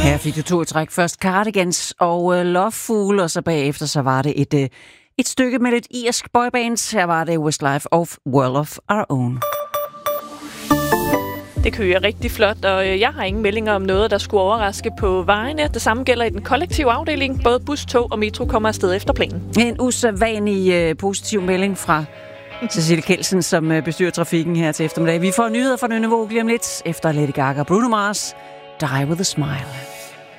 Her fik du 2 i træk. Først Cardigans og Loveful, og så bagefter så var det et stykke med lidt irsk boybands. Her var det Westlife of World of Our Own. Det kører rigtig flot, og jeg har ingen meldinger om noget, der skulle overraske på vejene. Det samme gælder i den kollektive afdeling. Både bus, tog og metro kommer afsted efter planen. En usædvanlig positiv melding fra Cecilie Kelsen, som bestyrer trafikken her til eftermiddag. Vi får nyheder fra Nynne Våg lige om lidt, efter Lady Gaga og Bruno Mars. Die with a Smile.